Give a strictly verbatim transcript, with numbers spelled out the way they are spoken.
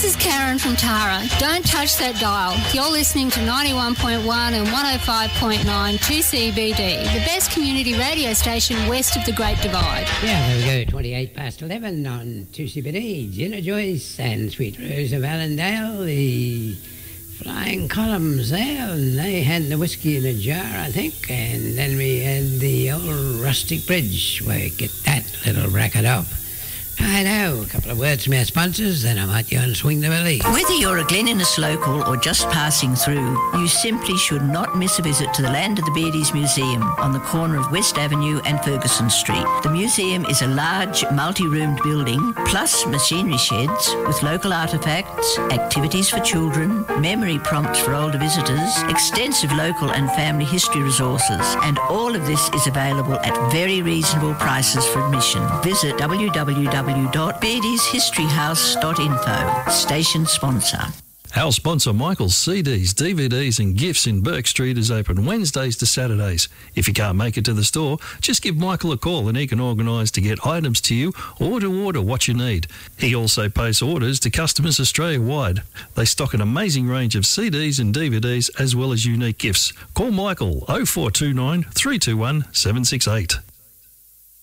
This is Karen from Tara. Don't touch that dial. You're listening to ninety-one point one and one oh five point nine two C B D, the best community radio station west of the Great Divide. Yeah, there we go, twenty-eight past eleven on two C B D. Gina Joyce and Sweet Rose of Allendale, the Flying Columns there, and they had the whiskey in a jar, I think, and then we had the old Rustic Bridge, where you get that little bracket up. I know, a couple of words from our sponsors, then I might go and swing the belly. Whether you're a Glenninnis local or just passing through, you simply should not miss a visit to the Land of the Beardies Museum on the corner of West Avenue and Ferguson Street. The museum is a large, multi-roomed building, plus machinery sheds with local artefacts, activities for children, memory prompts for older visitors, extensive local and family history resources, and all of this is available at very reasonable prices for admission. Visit w w w dot beardies history house dot info. Station sponsor. Our sponsor Michael's C Ds, D V Ds and gifts in Burke Street is open Wednesdays to Saturdays. If you can't make it to the store, just give Michael a call and he can organise to get items to you or to order what you need. He also posts orders to customers Australia-wide. They stock an amazing range of C Ds and D V Ds as well as unique gifts. Call Michael oh four two nine, three two one, seven six eight.